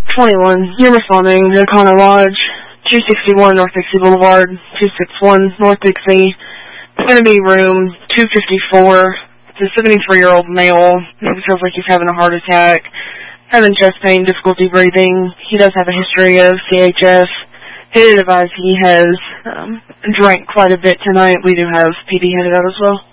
21. You're responding to Econo Lodge, 261 North Dixie Boulevard, 261 North Dixie. It's going to be room 254. It's a 73-year-old male. It feels like he's having a heart attack, having chest pain, difficulty breathing. He does have a history of CHF. He did advise he has drank quite a bit tonight. We do have PD headed out as well.